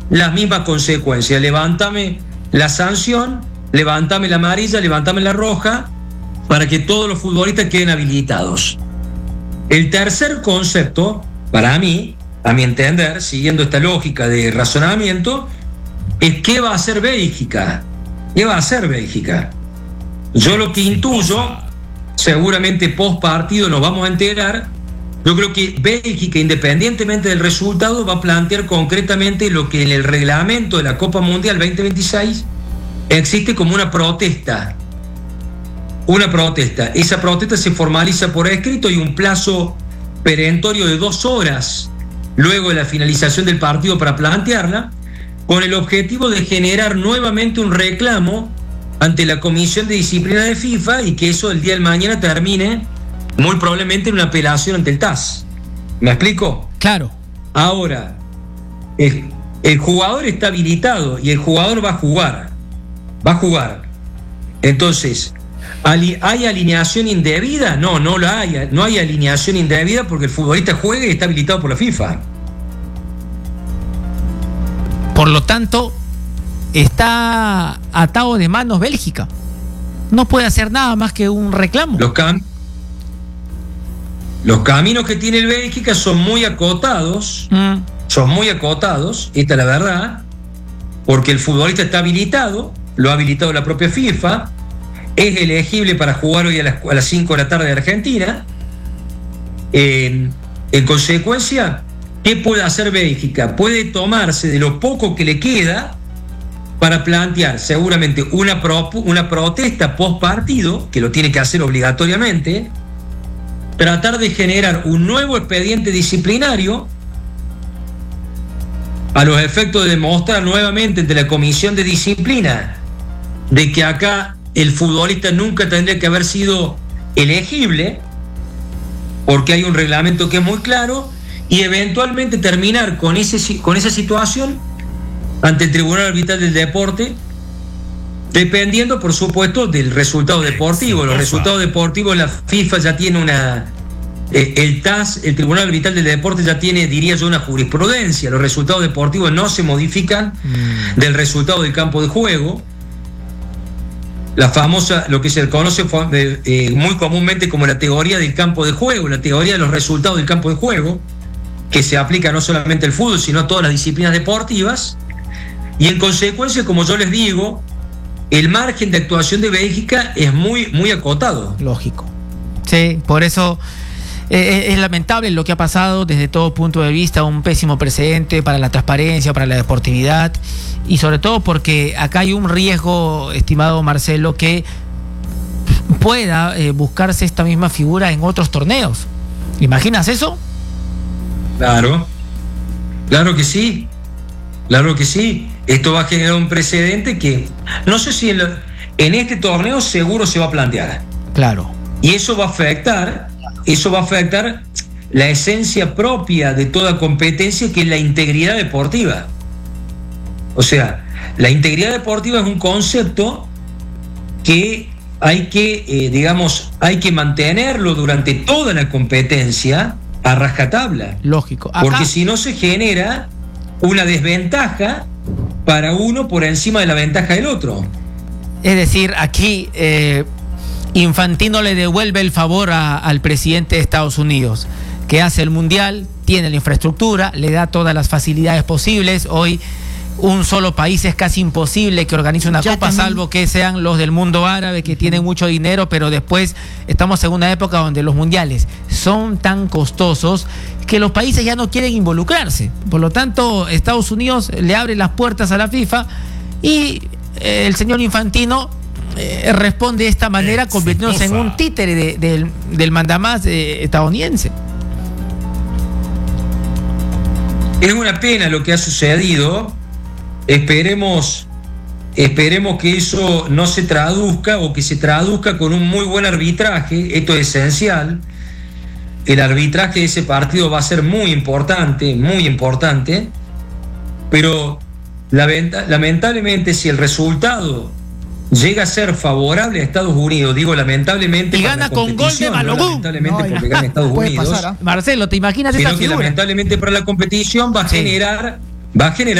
las mismas consecuencias. Levántame la sanción, levántame la amarilla, levántame la roja, para que todos los futbolistas queden habilitados. El tercer concepto, para mí, a mi entender, siguiendo esta lógica de razonamiento, es ¿qué va a hacer Bélgica? ¿Qué va a hacer Bélgica? Yo lo que intuyo, seguramente post partido nos vamos a enterar. Yo creo que Bélgica, independientemente del resultado, va a plantear concretamente lo que en el reglamento de la Copa Mundial 2026 existe como una protesta. Una protesta. Esa protesta se formaliza por escrito y un plazo perentorio de 2 horas luego de la finalización del partido para plantearla, con el objetivo de generar nuevamente un reclamo ante la Comisión de Disciplina de FIFA y que eso el día de mañana termine muy probablemente en una apelación ante el TAS. ¿Me explico? Claro. Ahora, el jugador está habilitado y el jugador va a jugar. Va a jugar. Entonces, ¿hay alineación indebida? No la hay. No hay alineación indebida porque el futbolista juega y está habilitado por la FIFA. Por lo tanto, está atado de manos Bélgica. No puede hacer nada más que un reclamo. Los caminos que tiene el Bélgica son muy acotados. Son muy acotados, esta es la verdad, porque el futbolista está habilitado, lo ha habilitado la propia FIFA, es elegible para jugar hoy a las 5 de la tarde de Argentina. En consecuencia, ¿qué puede hacer Bélgica? Puede tomarse de lo poco que le queda para plantear seguramente una protesta post partido, que lo tiene que hacer obligatoriamente, tratar de generar un nuevo expediente disciplinario a los efectos de demostrar nuevamente ante la Comisión de Disciplina de que acá el futbolista nunca tendría que haber sido elegible, porque hay un reglamento que es muy claro, y eventualmente terminar con esa situación ante el Tribunal Arbitral del Deporte, dependiendo, por supuesto, del resultado deportivo. Los resultados deportivos, la FIFA ya tiene el TAS, el Tribunal Arbitral del Deporte, ya tiene, diría yo, una jurisprudencia. Los resultados deportivos no se modifican del resultado del campo de juego. La famosa, lo que se conoce muy comúnmente como la teoría del campo de juego, la teoría de los resultados del campo de juego, que se aplica no solamente al fútbol, sino a todas las disciplinas deportivas. Y en consecuencia, como yo les digo, el margen de actuación de Bélgica es muy, muy acotado. Lógico. Sí, por eso es lamentable lo que ha pasado desde todo punto de vista, un pésimo precedente para la transparencia, para la deportividad, y sobre todo porque acá hay un riesgo, estimado Marcelo, que pueda buscarse esta misma figura en otros torneos. ¿Imaginas eso? Claro que sí. Claro que sí. Esto va a generar un precedente que no sé si en este torneo seguro se va a plantear. Claro. Y eso va a afectar la esencia propia de toda competencia, que es la integridad deportiva. O sea, la integridad deportiva es un concepto que hay que mantenerlo durante toda la competencia a rajatabla. Lógico. Porque si no se genera una desventaja para uno por encima de la ventaja del otro. Es decir, aquí Infantino le devuelve el favor al presidente de Estados Unidos, que hace el mundial, tiene la infraestructura, le da todas las facilidades posibles. Hoy un solo país es casi imposible que organice una copa, también, salvo que sean los del mundo árabe, que tienen mucho dinero, pero después estamos en una época donde los mundiales son tan costosos que los países ya no quieren involucrarse. Por lo tanto, Estados Unidos le abre las puertas a la FIFA y el señor Infantino responde de esta manera, convirtiéndose en un títere del mandamás estadounidense. Es una pena lo que ha sucedido. Esperemos que eso no se traduzca, o que se traduzca con un muy buen arbitraje. Esto es esencial. El arbitraje de ese partido va a ser muy importante, pero lamentablemente, si el resultado llega a ser favorable a Estados Unidos, digo lamentablemente, y gana con gol de Malogú, no lamentablemente porque gana Estados Unidos, Marcelo, ¿te imaginas esa figura? Lamentablemente para la competición va a generar